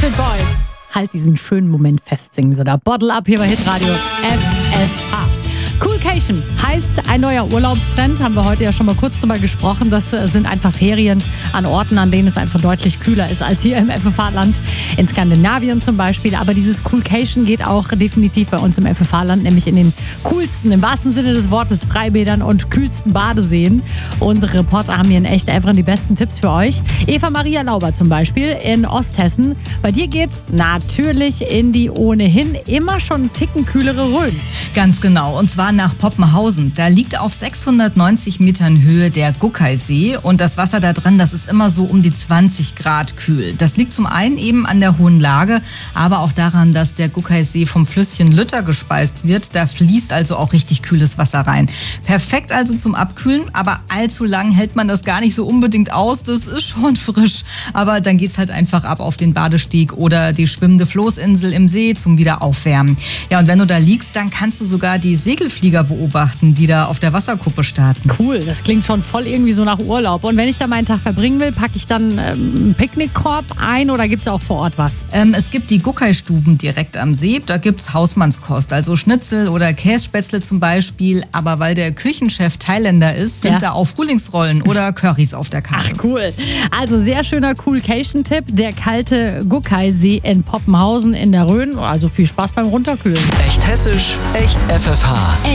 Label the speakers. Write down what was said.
Speaker 1: Backstreet Boys. Halt diesen schönen Moment fest, singen sie da. Bottle Up hier bei Hitradio FFH. Coolcation heißt ein neuer Urlaubstrend. Haben wir heute ja schon mal kurz drüber gesprochen. Das sind einfach Ferien an Orten, an denen es einfach deutlich kühler ist als hier im FFH-Land. In Skandinavien zum Beispiel. Aber dieses Coolcation geht auch definitiv bei uns im FFH-Land, nämlich in den coolsten, im wahrsten Sinne des Wortes, Freibädern und kühlsten Badeseen. Unsere Reporter haben hier in echt einfach die besten Tipps für euch. Eva Maria Lauber zum Beispiel in Osthessen. Bei dir geht's natürlich in die ohnehin immer schon einen Ticken kühlere Rhön.
Speaker 2: Ganz genau. Und zwar nach Poppenhausen. Da liegt auf 690 Metern Höhe der Guckeisee und das Wasser da drin, das ist immer so um die 20 Grad kühl. Das liegt zum einen eben an der hohen Lage, aber auch daran, dass der Guckeisee vom Flüsschen Lütter gespeist wird. Da fließt also auch richtig kühles Wasser rein. Perfekt also zum Abkühlen, aber allzu lang hält man das gar nicht so unbedingt aus. Das ist schon frisch, aber dann geht's halt einfach ab auf den Badesteg oder die schwimmende Floßinsel im See zum Wiederaufwärmen. Ja, und wenn du da liegst, dann kannst du sogar die Segelflieger beobachten, die da auf der Wasserkuppe starten.
Speaker 1: Cool, das klingt schon voll irgendwie so nach Urlaub. Und wenn ich da meinen Tag verbringen will, packe ich dann einen Picknickkorb ein oder gibt es auch vor Ort was?
Speaker 2: Es gibt die Guckei-Stuben direkt am See. Da gibt's Hausmannskost, also Schnitzel oder Kässpätzle zum Beispiel. Aber weil der Küchenchef Thailänder ist, sind da auch Frühlingsrollen oder Currys auf der Karte.
Speaker 1: Ach cool. Also sehr schöner Coolcation-Tipp. Der kalte Guckeisee in Poppenhausen in der Rhön. Also viel Spaß beim Runterkühlen.
Speaker 3: Echt hessisch, echt FFH.